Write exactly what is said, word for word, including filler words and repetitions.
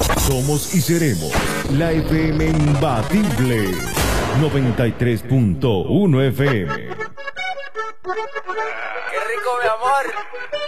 Somos y seremos la F M imbatible. noventa y tres punto uno F M. ¡Qué rico, mi amor!